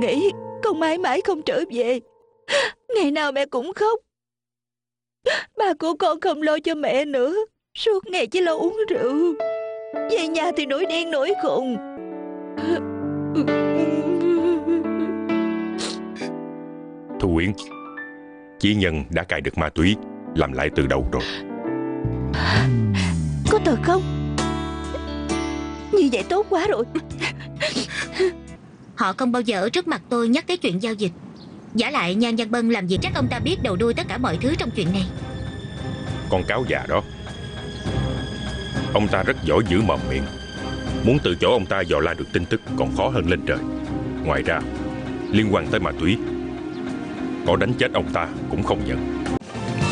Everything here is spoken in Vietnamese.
nghĩ con mãi mãi không trở về. Ngày nào mẹ cũng khóc. Ba của con không lo cho mẹ nữa, suốt ngày chỉ lo uống rượu. Về nhà thì nổi điên nổi khùng. Thu Uyển, Chí Nhân đã cai được ma túy, làm lại từ đầu rồi. Có thật không? Như vậy tốt quá rồi. Họ không bao giờ ở trước mặt tôi nhắc tới chuyện giao dịch. Giả lại Nhan Văn Bân làm gì chắc ông ta biết đầu đuôi tất cả mọi thứ trong chuyện này. Con cáo già đó, ông ta rất giỏi giữ mồm miệng. Muốn từ chỗ ông ta dò la được tin tức còn khó hơn lên trời. Ngoài ra, liên quan tới ma túy, có đánh chết ông ta cũng không nhận.